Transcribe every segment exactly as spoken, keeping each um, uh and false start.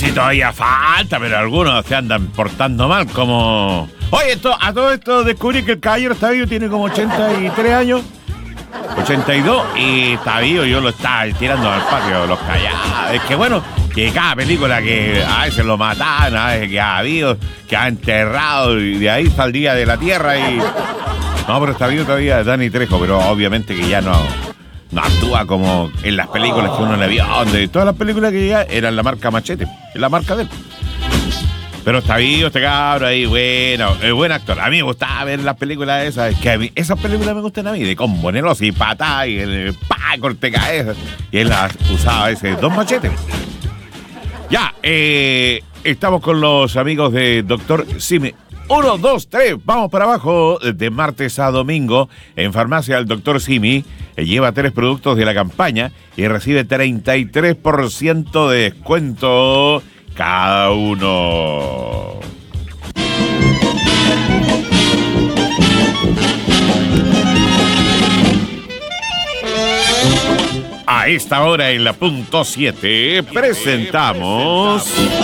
Sí, todavía falta, pero algunos se andan portando mal, como... Oye, esto, a todo esto descubrí que el caballero está vivo, tiene como ochenta y tres años, ochenta y dos, y está vivo, yo lo estaba tirando al patio, los callados. Es que bueno, que cada película que a veces lo mataban, a veces que ha vivo, que ha enterrado, y de ahí saldría de la tierra y... No, pero está vivo todavía Danny Trejo, pero obviamente que ya no... No actúa como en las películas que uno le vio, donde todas las películas que ya eran la marca Machete, la marca de él. Pero está vivo este cabro ahí, bueno, es buen actor. A mí me gustaba ver las películas esas, es que a mí, esas películas me gustan a mí, de combo, nelos y patá, y el pa, corte cabeza. Y él las usaba ese dos machetes. Ya, eh, estamos con los amigos de Doctor Simi. Uno, dos, tres, vamos para abajo. De martes a domingo, en Farmacia el Doctor Simi, eh, lleva tres productos de la campaña y recibe treinta y tres por ciento de descuento cada uno. A esta hora en la punto siete presentamos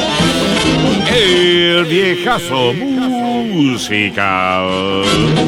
El Viejazo Musical.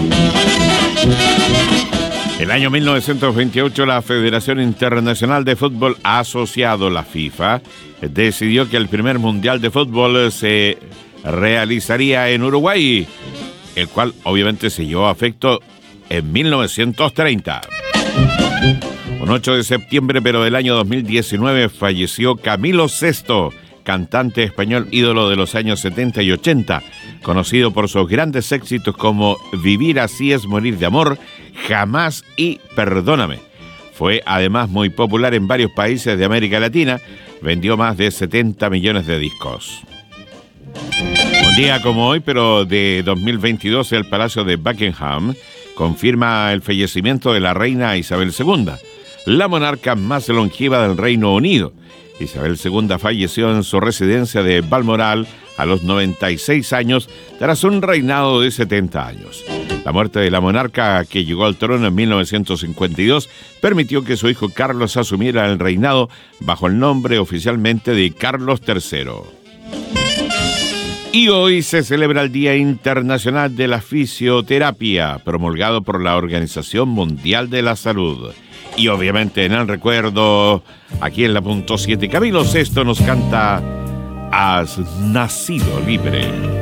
El año mil novecientos veintiocho, la Federación Internacional de Fútbol Asociado, la FIFA, decidió que el primer Mundial de Fútbol se realizaría en Uruguay, el cual obviamente se llevó a efecto en mil novecientos treinta. Un ocho de septiembre, pero del año dos mil diecinueve, falleció Camilo Sesto, cantante español ídolo de los años setenta y ochenta, conocido por sus grandes éxitos como Vivir así es morir de amor, Jamás y Perdóname. Fue además muy popular en varios países de América Latina, vendió más de setenta millones de discos. Un día como hoy, pero de dos mil veintidós, el Palacio de Buckingham confirma el fallecimiento de la reina Isabel segunda, la monarca más longeva del Reino Unido. Isabel segunda falleció en su residencia de Balmoral a los noventa y seis años tras un reinado de setenta años. La muerte de la monarca, que llegó al trono en mil novecientos cincuenta y dos, permitió que su hijo Carlos asumiera el reinado bajo el nombre oficialmente de Carlos tercero. Y hoy se celebra el Día Internacional de la Fisioterapia, promulgado por la Organización Mundial de la Salud. Y obviamente en el recuerdo, aquí en la punto siete, Camilo Sesto nos canta Has nacido libre.